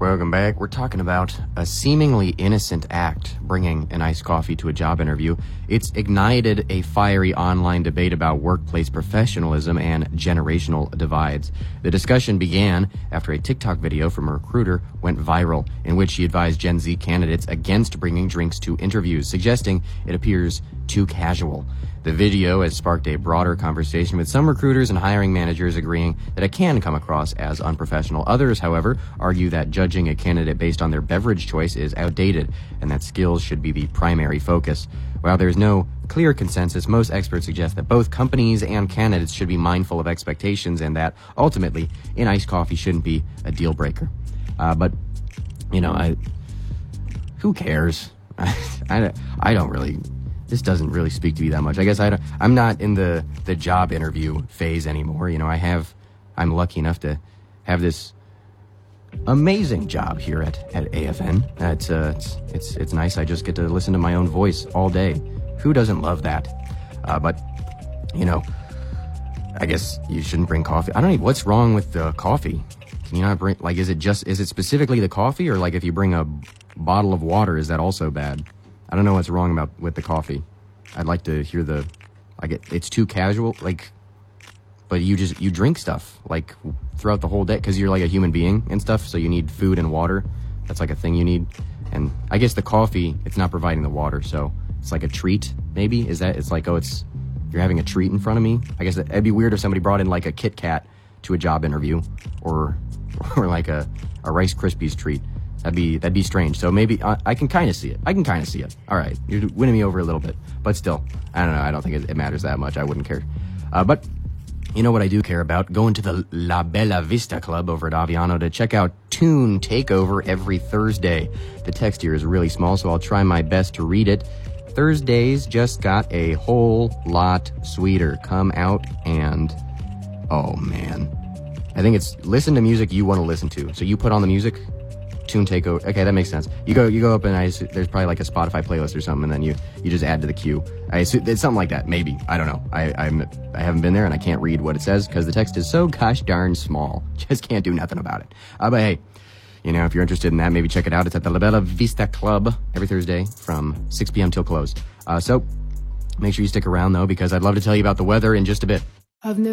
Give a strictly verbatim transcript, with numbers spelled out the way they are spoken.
Welcome back. We're talking about a seemingly innocent act, bringing an iced coffee to a job interview. It's ignited a fiery online debate about workplace professionalism and generational divides. The discussion began after a TikTok video from a recruiter went viral, in which she advised Gen Z candidates against bringing drinks to interviews, suggesting it appears too casual. The video has sparked a broader conversation, with some recruiters and hiring managers agreeing that it can come across as unprofessional. Others, however, argue that judging a candidate based on their beverage choice is outdated and that skills should be the primary focus. While there's no clear consensus, most experts suggest that both companies and candidates should be mindful of expectations and that, ultimately, an iced coffee shouldn't be a deal breaker. Uh, but, you know, I, who cares? I, I don't really... This doesn't really speak to me that much. I guess I don't, I'm not in the, the job interview phase anymore. You know, I have, I'm lucky enough to have this amazing job here at, at A F N. It's, uh, it's, it's, it's nice. I just get to listen to my own voice all day. Who doesn't love that? Uh, but, you know, I guess you shouldn't bring coffee. I don't know, what's wrong with the coffee? Can you not bring, like, is it just, is it specifically the coffee, or like if you bring a bottle of water, is that also bad? I don't know what's wrong about with the coffee. I'd like to hear the, I get, it's too casual, like, but you just, you drink stuff, like, throughout the whole day, because you're like a human being and stuff, so you need food and water. That's like a thing you need. And I guess the coffee, it's not providing the water, so it's like a treat, maybe? Is that, it's like, oh, it's, you're having a treat in front of me? I guess it'd be weird if somebody brought in like a Kit Kat to a job interview, or, or like a, a Rice Krispies treat. That'd be, that'd be strange. So maybe, I, I can kind of see it. I can kind of see it. All right. You're winning me over a little bit. But still, I don't know. I don't think it, it matters that much. I wouldn't care. Uh, but you know what I do care about? Going to the La Bella Vista Club over at Aviano to check out Tune Takeover every Thursday. The text here is really small, so I'll try my best to read it. Thursdays just got a whole lot sweeter. Come out and, oh man. I think it's listen to music you want to listen to. So you put on the music, Tune Takeover. Okay, that makes sense. You go, you go up and I, there's probably like a Spotify playlist or something, and then you, you just add to the queue. I assume it's something like that. Maybe. I don't know. I, I'm, I haven't been there and I can't read what it says because the text is so gosh darn small. Just can't do nothing about it. Uh, but hey, you know, if you're interested in that, maybe check it out. It's at the La Bella Vista Club every Thursday from six p.m. till close. Uh, so make sure you stick around though, because I'd love to tell you about the weather in just a bit. I've never